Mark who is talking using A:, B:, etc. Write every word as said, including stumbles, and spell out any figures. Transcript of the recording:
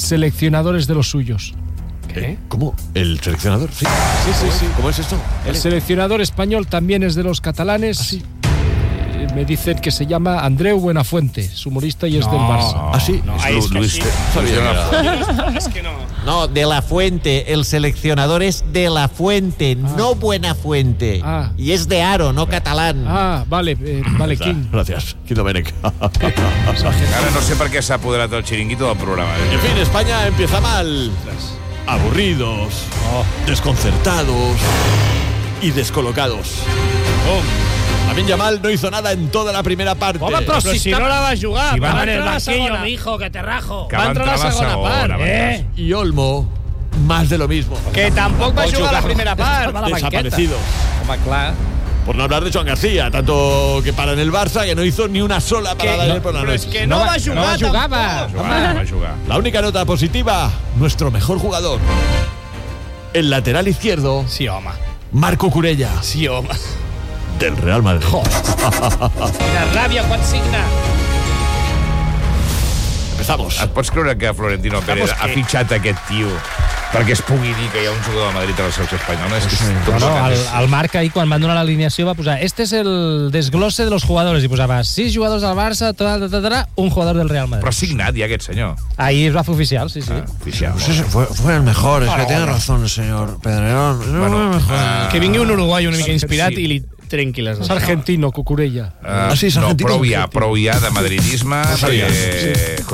A: seleccionador es de los suyos.
B: ¿Qué? ¿Cómo? ¿El seleccionador? Sí,
A: sí, sí. sí.
B: ¿Cómo es esto?
A: El seleccionador español también es de los catalanes.
B: ¿Ah, sí?
A: Eh, me dicen que se llama Andreu Buenafuente, es humorista y es
C: no,
A: del Barça.
C: No,
B: ¿Ah, sí?
C: No,
B: es
C: Luis,
B: Luis,
C: sí.
B: Luis
C: Es que no.
D: No, de la Fuente. El seleccionador es de la Fuente,
A: ah.
D: no Buenafuente.
A: Ah.
D: Y es de Aro, no catalán.
A: Ah, vale, eh, vale, King.
B: Gracias, Quim Domènech.
C: Ara no sé per què s'ha apoderat el xiringuito del programa.
B: En fin, España empieza mal. Aburridos,
C: Oh.
B: desconcertados y descolocados.
C: Oh.
B: Lamine Yamal no hizo nada en toda la primera parte.
A: Home, però si, si no la va jugar,
C: Si va
A: va
C: en
A: entrar
C: el
A: a la
C: banquillo,
A: segona.
C: mi
A: hijo, que te rajo.
C: Que
A: Va entrar a la segona,
C: segona
A: part,
C: part,
A: eh?
B: Y Olmo, más de lo mismo.
A: Que tampoc va jugar a la primera part.
B: Desaparecidos.
A: Home, clar.
B: Por no hablar de Joan García, tanto que para en el Barça que no hizo ni una sola parada ayer por la
A: Però és
B: noche.
A: que no, va jugar,
C: no va
A: jugar
C: Va jugar, va jugar.
B: La única nota positiva, nuestro mejor jugador. El lateral izquierdo,
A: Sí, home.
B: Marco Curella,
A: Sí, home.
B: del Real Madrid.
A: Quina ràbia quan signa.
B: Empezamos.
C: Et pots creure que Florentino Pérez ha fitxat aquest tio perquè es pugui dir que hi ha un jugador del Madrid a la selecció espanyola? És que és tot
E: No, no,
C: el
E: el,
C: que
E: el Marc ahir, quan van donar l'alineació, va posar este es el desglose de los jugadores, i posava sis jugadors del Barça, ta, ta, ta, ta, un jugador del Real Madrid.
C: Però ha signat ja aquest senyor.
E: Ahir es va fer oficial, sí, sí.
C: Ah, oficial.
F: Pues ese fue, fue el mejor, es que tiene razón el señor Pedrerón. Es
C: Bueno,
F: el mejor.
C: ah,
A: Que vingui un uruguai una mica
C: sí.
A: inspirat i li trenqui les... És argentino, Cucurella.
C: Uh,
F: Ah, sí, és
C: no,
F: argentino.
C: prou ja, prou ja de madridisme.
B: sabia.
C: Eh,